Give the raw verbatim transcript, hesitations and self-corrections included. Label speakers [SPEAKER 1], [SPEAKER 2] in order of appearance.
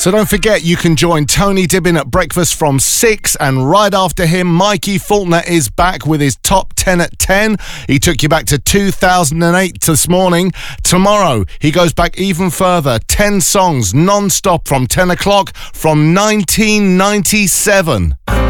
[SPEAKER 1] So don't forget, you can join Tony Dibbin at breakfast from six, and right after him, Mikey Faulkner is back with his top ten at ten. He took you back to two thousand eight this morning. Tomorrow, he goes back even further, ten songs non-stop from ten o'clock from nineteen ninety-seven.